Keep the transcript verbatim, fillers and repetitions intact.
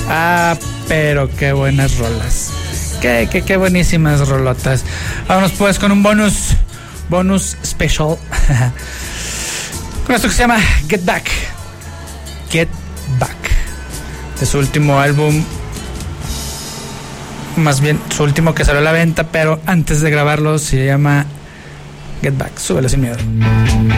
Ah, pero qué buenas rolas. Qué, qué, qué buenísimas rolotas. Vámonos pues con un bonus, bonus special. Con esto que se llama Get Back. Get Back. De su último álbum. Más bien, su último que salió a la venta, pero antes de grabarlo se llama Get Back. Súbelo sin miedo.